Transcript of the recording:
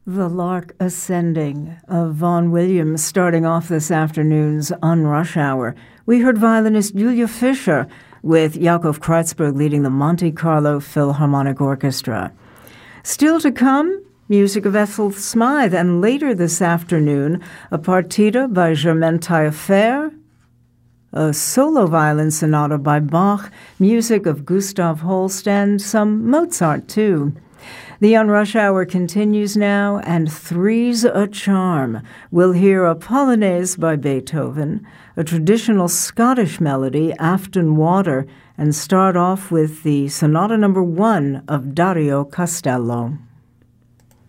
The Lark Ascending of Vaughan Williams starting off this afternoon's On Rush Hour. We heard violinist Julia Fischer with Yakov Kreutzberg leading the Monte Carlo Philharmonic Orchestra. Still to come, music of Ethel Smythe, and later this afternoon, a partita by Germaine Taillefer, a solo violin sonata by Bach, music of Gustav Holst, and some Mozart, too. The On Rush Hour continues now, and Three's a Charm. We'll hear a Polonaise by Beethoven, a traditional Scottish melody, Afton Water, and start off with the Sonata No. 1 of Dario Castello.